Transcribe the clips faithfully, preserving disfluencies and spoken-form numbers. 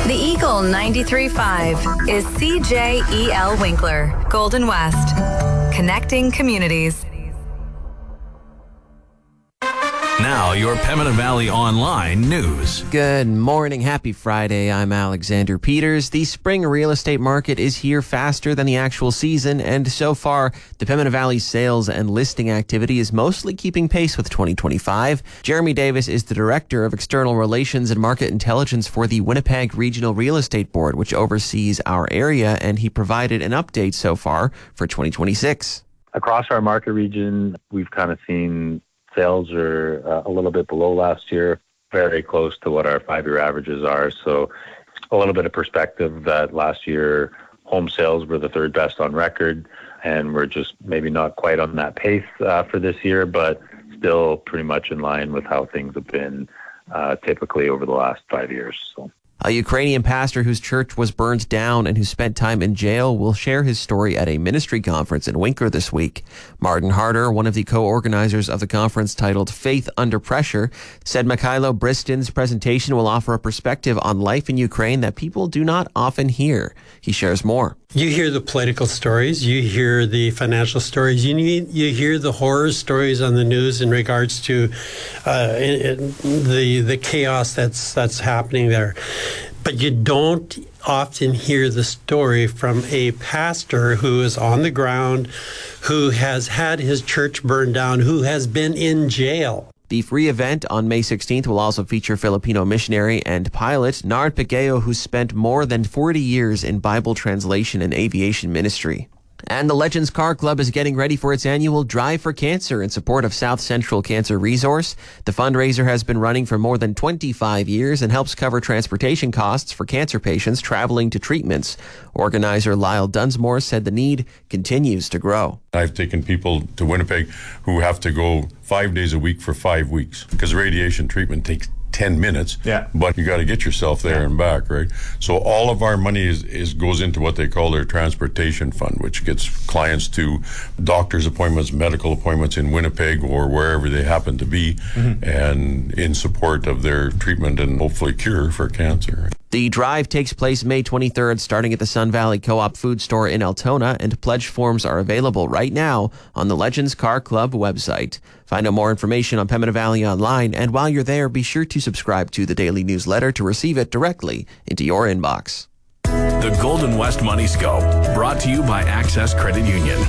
The Eagle ninety-three point five is C J E L Winkler, Golden West, connecting communities. Now, your Pembina Valley Online news. Good morning. Happy Friday. I'm Alexander Peters. The spring real estate market is here faster than the actual season, and so far, the Pembina Valley sales and listing activity is mostly keeping pace with twenty twenty-five. Jeremy Davis is the Director of External Relations and Market Intelligence for the Winnipeg Regional Real Estate Board, which oversees our area, and he provided an update so far for twenty twenty-six. Across our market region, we've kind of seen sales are uh, a little bit below last year, very close to what our five-year averages are. So a little bit of perspective that last year home sales were the third best on record, and we're just maybe not quite on that pace uh, for this year, but still pretty much in line with how things have been uh, typically over the last five years. So. A Ukrainian pastor whose church was burned down and who spent time in jail will share his story at a ministry conference in Winkler this week. Martin Harder, one of the co-organizers of the conference titled Faith Under Pressure, said Mikhailo Bristin's presentation will offer a perspective on life in Ukraine that people do not often hear. He shares more. You hear the political stories, you hear the financial stories, you need, you hear the horror stories on the news in regards to uh, in, in the the chaos that's that's happening there. But you don't often hear the story from a pastor who is on the ground, who has had his church burned down, who has been in jail. The free event on May sixteenth will also feature Filipino missionary and pilot Nard Pigeo, who spent more than forty years in Bible translation and aviation ministry. And the Legends Car Club is getting ready for its annual Drive for Cancer in support of South Central Cancer Resource. The fundraiser has been running for more than twenty-five years and helps cover transportation costs for cancer patients traveling to treatments. Organizer Lyle Dunsmore said the need continues to grow. I've taken people to Winnipeg who have to go five days a week for five weeks because radiation treatment takes ten minutes, yeah. But you got to get yourself there yeah. and back, right? So all of our money is, is goes into what they call their transportation fund, which gets clients to doctor's appointments, medical appointments in Winnipeg or wherever they happen to be, mm-hmm. and in support of their treatment and hopefully cure for cancer. The drive takes place May twenty-third, starting at the Sun Valley Co-op Food Store in Altona, and pledge forms are available right now on the Legends Car Club website. Find out more information on Pembina Valley Online, and while you're there, be sure to subscribe to the daily newsletter to receive it directly into your inbox. The Golden West Money Scope, brought to you by Access Credit Union.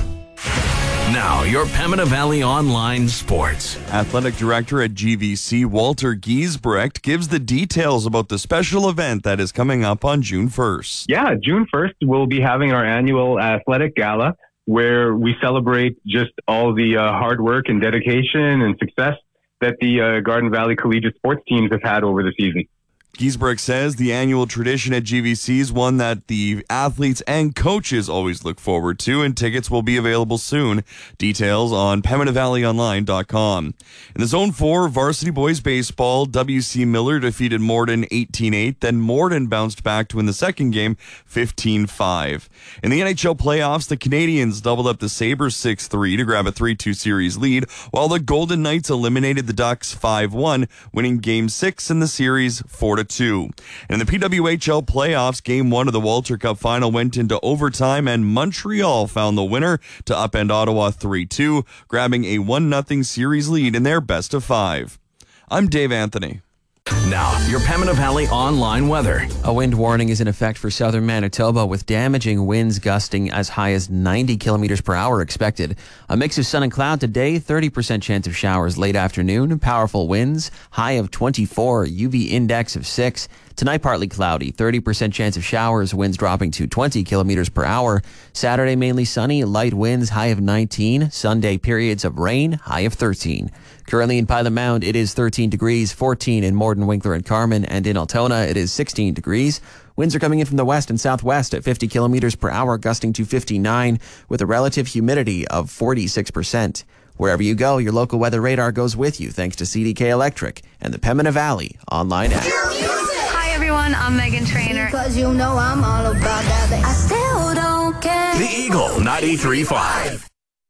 Now, your Pembina Valley Online Sports. Athletic Director at G V C, Walter Giesbrecht, gives the details about the special event that is coming up on June first. Yeah, June first, we'll be having our annual athletic gala where we celebrate just all the uh, hard work and dedication and success that the uh, Garden Valley Collegiate sports teams have had over the season. Giesbrecht says the annual tradition at G V C is one that the athletes and coaches always look forward to, and tickets will be available soon. Details on Pembina Valley Online dot com. In the Zone four, Varsity Boys Baseball, W C Miller defeated Morden eighteen eight, then Morden bounced back to win the second game fifteen five. In the N H L playoffs, the Canadiens doubled up the Sabres six three to grab a three two series lead, while the Golden Knights eliminated the Ducks five one, winning Game six in the series four to two. And in the P W H L playoffs, Game one of the Walter Cup final went into overtime, and Montreal found the winner to upend Ottawa three two, grabbing a one nothing series lead in their best of five. I'm Dave Anthony. Now, your Pembina Valley Online weather. A wind warning is in effect for southern Manitoba, with damaging winds gusting as high as ninety kilometers per hour expected. A mix of sun and cloud today, thirty percent chance of showers late afternoon, powerful winds, high of twenty-four, U V index of six. Tonight, partly cloudy, thirty percent chance of showers, winds dropping to twenty kilometers per hour. Saturday, mainly sunny, light winds, high of nineteen. Sunday, periods of rain, high of thirteen. Currently in Pilot Mound, it is thirteen degrees, fourteen in Morden, Winkler, and Carman, and in Altona, it is sixteen degrees. Winds are coming in from the west and southwest at fifty kilometers per hour, gusting to fifty-nine, with a relative humidity of forty-six percent. Wherever you go, your local weather radar goes with you, thanks to C D K Electric and the Pembina Valley Online app. Hi, everyone. I'm Megan Trainor. Because you know I'm all about that. I still don't care. The Eagle ninety-three point five.